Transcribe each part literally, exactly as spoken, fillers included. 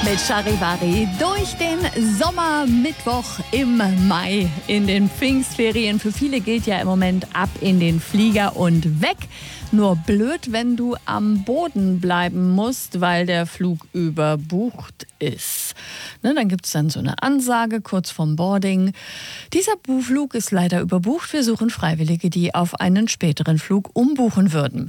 Mit Charivari durch den Sommermittwoch im Mai in den Pfingstferien. Für viele gilt ja im Moment ab in den Flieger und weg. Nur blöd, wenn du am Boden bleiben musst, weil der Flug überbucht ist. Ne, dann gibt es dann so eine Ansage kurz vorm Boarding. Dieser Flug ist leider überbucht. Wir suchen Freiwillige, die auf einen späteren Flug umbuchen würden.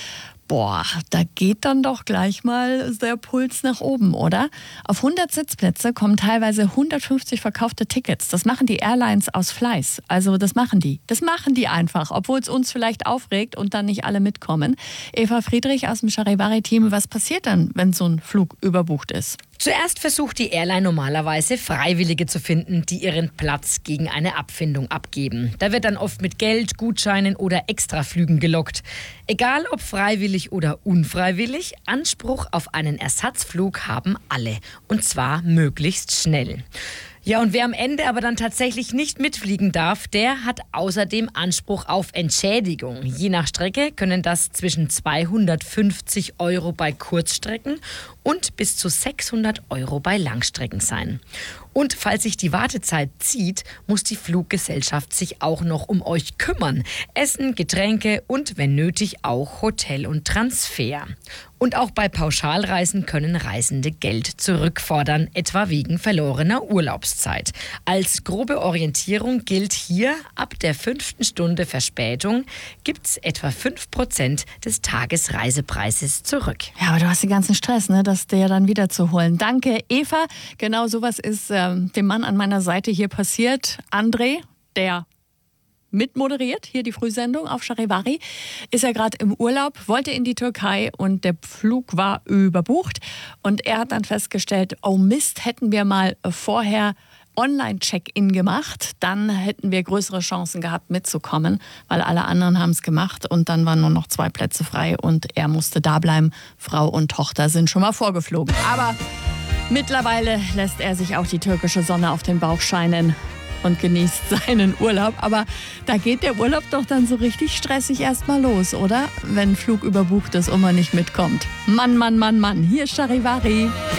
Boah, da geht dann doch gleich mal der Puls nach oben, oder? Auf hundert Sitzplätze kommen teilweise hundertfünfzig verkaufte Tickets. Das machen die Airlines aus Fleiß. Also das machen die. Das machen die einfach, obwohl es uns vielleicht aufregt und dann nicht alle mitkommen. Eva Friedrich aus dem Charivari-Team, was passiert dann, wenn so ein Flug überbucht ist? Zuerst versucht die Airline normalerweise Freiwillige zu finden, die ihren Platz gegen eine Abfindung abgeben. Da wird dann oft mit Geld, Gutscheinen oder Extraflügen gelockt. Egal ob freiwillig oder unfreiwillig, Anspruch auf einen Ersatzflug haben alle. Und zwar möglichst schnell. Ja, und wer am Ende aber dann tatsächlich nicht mitfliegen darf, der hat außerdem Anspruch auf Entschädigung. Je nach Strecke können das zwischen zweihundertfünfzig Euro bei Kurzstrecken und bis zu sechshundert Euro bei Langstrecken sein. Und falls sich die Wartezeit zieht, muss die Fluggesellschaft sich auch noch um euch kümmern. Essen, Getränke und wenn nötig auch Hotel und Transfer. Und auch bei Pauschalreisen können Reisende Geld zurückfordern, etwa wegen verlorener Urlaubszeit. Als grobe Orientierung gilt hier, ab der fünften Stunde Verspätung gibt's etwa fünf Prozent des Tagesreisepreises zurück. Ja, aber du hast den ganzen Stress, ne, das dir dann wieder zu holen. Danke, Eva. Genau sowas ist äh, dem Mann an meiner Seite hier passiert. André, der mitmoderiert hier die Frühsendung auf Charivari, ist ja gerade im Urlaub, wollte in die Türkei und der Flug war überbucht. Und er hat dann festgestellt, oh Mist, hätten wir mal vorher Online-Check-In gemacht, dann hätten wir größere Chancen gehabt mitzukommen, weil alle anderen haben es gemacht und dann waren nur noch zwei Plätze frei und er musste da bleiben. Frau und Tochter sind schon mal vorgeflogen. Aber mittlerweile lässt er sich auch die türkische Sonne auf den Bauch scheinen und genießt seinen Urlaub. Aber da geht der Urlaub doch dann so richtig stressig erstmal los, oder? Wenn Flug überbucht ist und man nicht mitkommt. Mann, Mann, Mann, Mann. Hier ist Charivari.